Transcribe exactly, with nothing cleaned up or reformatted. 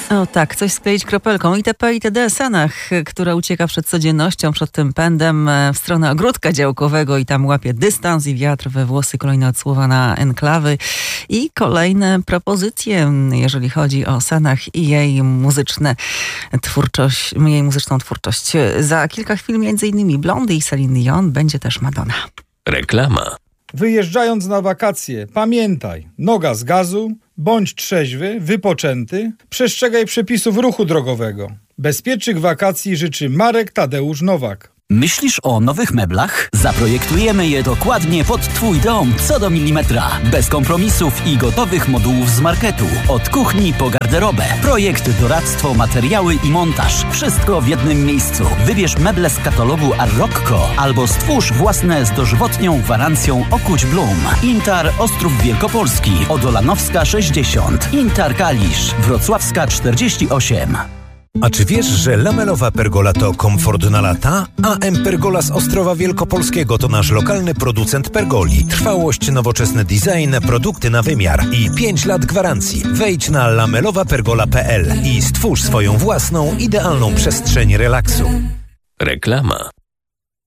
O tak, coś skleić kropelką. itp. itd. Sanach, która ucieka przed codziennością, przed tym pędem w stronę ogródka działkowego i tam łapie dystans i wiatr we włosy. Kolejne odsłowa na enklawy i kolejne propozycje, jeżeli chodzi o Sanach i jej muzyczne twórczość, jej muzyczną twórczość. Za kilka chwil między innymi Blondy i Celine Dion, będzie też Madonna. Reklama. Wyjeżdżając na wakacje, pamiętaj, noga z gazu, bądź trzeźwy, wypoczęty, przestrzegaj przepisów ruchu drogowego. Bezpiecznych wakacji życzy Marek Tadeusz Nowak. Myślisz o nowych meblach? Zaprojektujemy je dokładnie pod Twój dom, co do milimetra. Bez kompromisów i gotowych modułów z marketu. Od kuchni po garderobę. Projekt, doradztwo, materiały i montaż. Wszystko w jednym miejscu. Wybierz meble z katalogu Arrocco albo stwórz własne z dożywotnią gwarancją Okuć Blum. Intar Ostrów Wielkopolski, Odolanowska sześćdziesiąt. Intar Kalisz, Wrocławska czterdzieści osiem. A czy wiesz, że lamelowa pergola to komfort na lata? A M Pergola z Ostrowa Wielkopolskiego to nasz lokalny producent pergoli. Trwałość, nowoczesny design, produkty na wymiar i pięć lat gwarancji. Wejdź na lamelowa pergola kropka p l i stwórz swoją własną, idealną przestrzeń relaksu. Reklama.